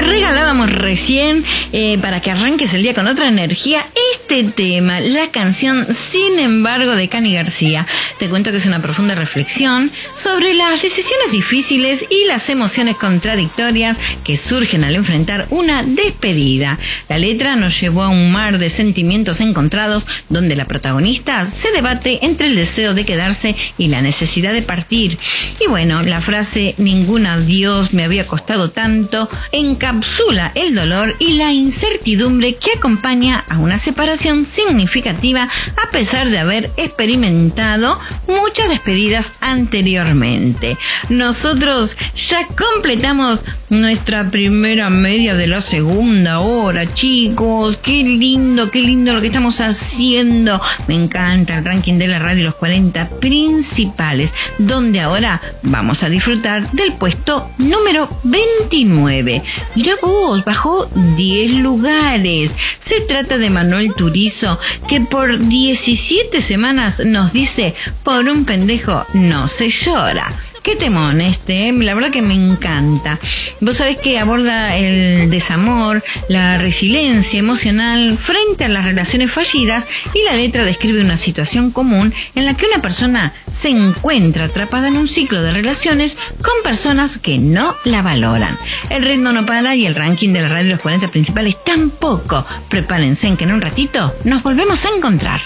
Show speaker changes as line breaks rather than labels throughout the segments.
regalábamos recién para que arranques el día con otra energía este tema, la canción Sin embargo de Cani García. Te cuento que es una profunda reflexión sobre las decisiones difíciles y las emociones contradictorias que surgen al enfrentar una despedida. La letra nos llevó a un mar de sentimientos encontrados donde la protagonista se debate entre el deseo de quedarse y la necesidad de partir. Y bueno, la frase "ningún adiós me había costado tanto" encapsula el dolor y la incertidumbre que acompaña a una separación significativa a pesar de haber experimentado muchas despedidas anteriormente. Nosotros ya completamos nuestra primera media de la segunda hora, chicos. Qué lindo lo que estamos haciendo. Me encanta el ranking de la radio, los 40 principales, donde ahora vamos a disfrutar del puesto número 29. Mirá vos, bajó 10 lugares. Se trata de Manuel Turizo, que por 17 semanas nos dice: por un pendejo no se llora. Qué temón la verdad que me encanta. Vos sabés que aborda el desamor, la resiliencia emocional frente a las relaciones fallidas, y la letra describe una situación común en la que una persona se encuentra atrapada en un ciclo de relaciones con personas que no la valoran. El ritmo no para y el ranking de la radio de los 40 principales tampoco. Prepárense en que en un ratito nos volvemos a encontrar.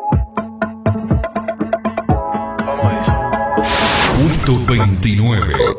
Puesto 29.